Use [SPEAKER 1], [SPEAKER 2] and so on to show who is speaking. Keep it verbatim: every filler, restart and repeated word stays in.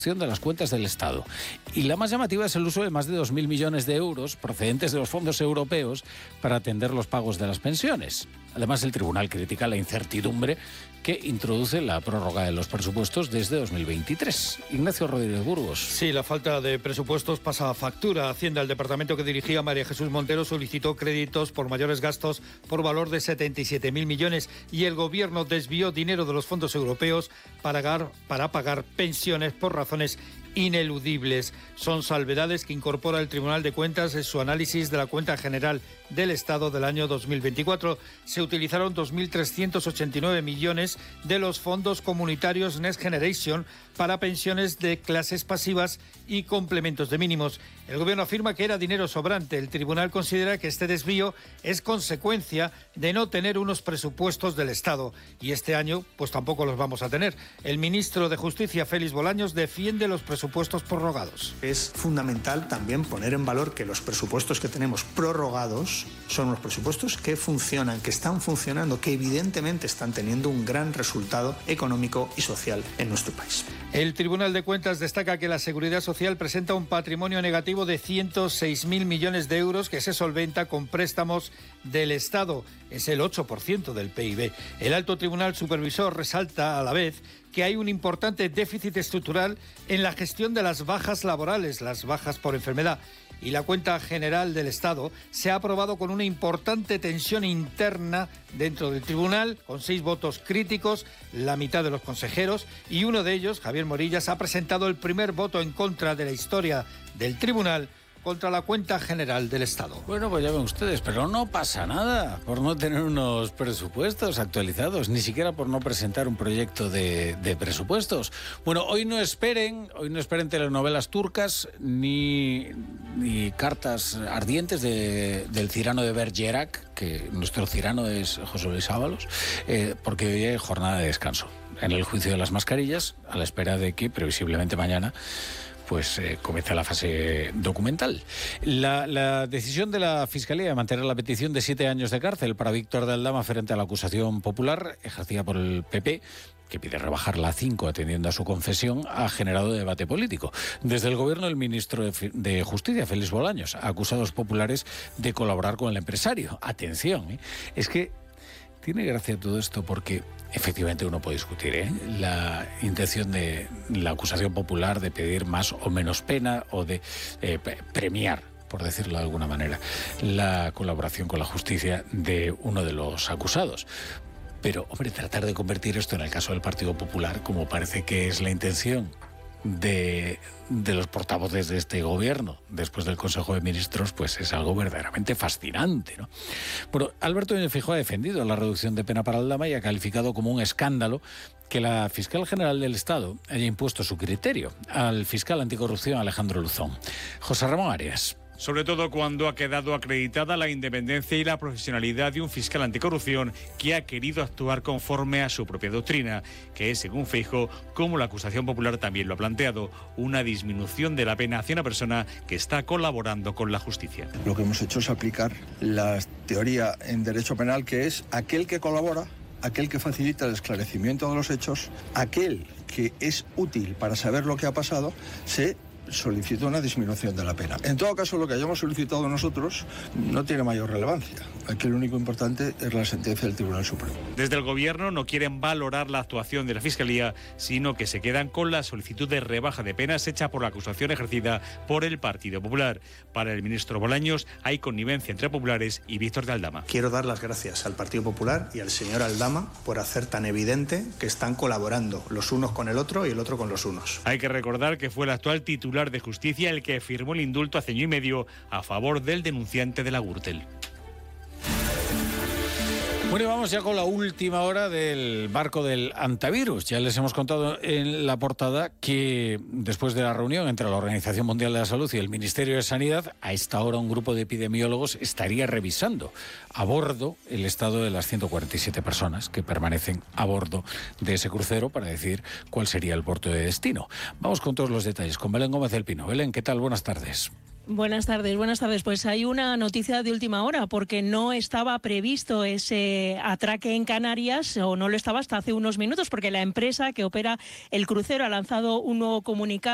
[SPEAKER 1] de las cuentas del Estado. Y la más llamativa es el uso de más de dos mil millones de euros procedentes de los fondos europeos para atender los pagos de las pensiones. Además, el tribunal critica la incertidumbre que introduce la prórroga de los presupuestos desde dos mil veintitrés. Ignacio Rodríguez Burgos.
[SPEAKER 2] Sí, la falta de presupuestos pasa a factura. Hacienda, el departamento que dirigía María Jesús Montero, solicitó créditos por mayores gastos por valor de setenta y siete mil millones y el gobierno desvió dinero de los fondos europeos para pagar, para pagar pensiones por razones ineludibles. Son salvedades que incorpora el Tribunal de Cuentas en su análisis de la cuenta general del Estado del año dos mil veinticuatro. Se utilizaron dos mil trescientos ochenta y nueve millones de los fondos comunitarios Next Generation para pensiones de clases pasivas y complementos de mínimos. El gobierno afirma que era dinero sobrante. El tribunal considera que este desvío es consecuencia de no tener unos presupuestos del Estado. Y este año, pues tampoco los vamos a tener. El ministro de Justicia, Félix Bolaños, defiende los presupuestos prorrogados.
[SPEAKER 3] Es fundamental también poner en valor que los presupuestos que tenemos prorrogados son unos presupuestos que funcionan, que están funcionando, que evidentemente están teniendo un gran resultado económico y social en nuestro país.
[SPEAKER 2] El Tribunal de Cuentas destaca que la Seguridad Social presenta un patrimonio negativo de ciento seis mil millones de euros que se solventa con préstamos del Estado. Es el ocho por ciento del P I B. El alto tribunal supervisor resalta a la vez que hay un importante déficit estructural en la gestión de las bajas laborales, las bajas por enfermedad. Y la cuenta general del Estado se ha aprobado con una importante tensión interna dentro del tribunal, con seis votos críticos, la mitad de los consejeros, y uno de ellos, Javier Morillas, ha presentado el primer voto en contra de la historia del tribunal contra la cuenta general del Estado.
[SPEAKER 1] Bueno, pues ya ven ustedes, pero no pasa nada por no tener unos presupuestos actualizados, ni siquiera por no presentar un proyecto de, de presupuestos. Bueno, hoy no esperen, hoy no esperen telenovelas turcas ni, ni cartas ardientes de, del Cirano de Bergerac, que nuestro Cirano es José Luis Ábalos, eh, porque hoy es jornada de descanso en el juicio de las mascarillas, a la espera de que previsiblemente mañana pues eh, comienza la fase documental. La, la decisión de la Fiscalía de mantener la petición de siete años de cárcel para Víctor de Aldama frente a la acusación popular ejercida por el P P, que pide rebajarla a cinco atendiendo a su confesión, ha generado debate político. Desde el gobierno, el ministro de, de Justicia, Félix Bolaños, ha acusado a los populares de colaborar con el empresario. Atención, ¿eh? Es que tiene gracia todo esto porque efectivamente uno puede discutir ¿eh? la intención de la acusación popular de pedir más o menos pena o de eh, premiar, por decirlo de alguna manera, la colaboración con la justicia de uno de los acusados. Pero, hombre, tratar de convertir esto en el caso del Partido Popular, como parece que es la intención de, de los portavoces de este gobierno después del Consejo de Ministros, pues es algo verdaderamente fascinante, ¿no? Bueno, Alberto Núñez Feijóo ha defendido la reducción de pena para Aldama y ha calificado como un escándalo que la fiscal general del Estado haya impuesto su criterio al fiscal anticorrupción Alejandro Luzón. José Ramón Arias.
[SPEAKER 4] Sobre todo cuando ha quedado acreditada la independencia y la profesionalidad de un fiscal anticorrupción que ha querido actuar conforme a su propia doctrina, que es, según Feijóo, como la acusación popular también lo ha planteado, una disminución de la pena hacia una persona que está colaborando con la justicia.
[SPEAKER 5] Lo que hemos hecho es aplicar la teoría en derecho penal, que es aquel que colabora, aquel que facilita el esclarecimiento de los hechos, aquel que es útil para saber lo que ha pasado, se solicita una disminución de la pena. En todo caso, lo que hayamos solicitado nosotros no tiene mayor relevancia. Aquí lo único importante es la sentencia del Tribunal Supremo.
[SPEAKER 4] Desde el Gobierno no quieren valorar la actuación de la Fiscalía, sino que se quedan con la solicitud de rebaja de penas hecha por la acusación ejercida por el Partido Popular. Para el ministro Bolaños hay connivencia entre populares y Víctor de Aldama.
[SPEAKER 3] Quiero dar las gracias al Partido Popular y al señor Aldama por hacer tan evidente que están colaborando los unos con el otro y el otro con los unos.
[SPEAKER 4] Hay que recordar que fue el actual titular de Justicia el que firmó el indulto hace año y medio a favor del denunciante de la Gürtel.
[SPEAKER 1] Bueno, y vamos ya con la última hora del barco del antivirus. Ya les hemos contado en la portada que después de la reunión entre la Organización Mundial de la Salud y el Ministerio de Sanidad, a esta hora un grupo de epidemiólogos estaría revisando a bordo el estado de las ciento cuarenta y siete personas que permanecen a bordo de ese crucero para decir cuál sería el puerto de destino. Vamos con todos los detalles con Belén Gómez del Pino. Belén, ¿qué tal? Buenas tardes.
[SPEAKER 6] Buenas tardes, buenas tardes. Pues hay una noticia de última hora porque no estaba previsto ese atraque en Canarias, o no lo estaba hasta hace unos minutos, porque la empresa que opera el crucero ha lanzado un nuevo comunicado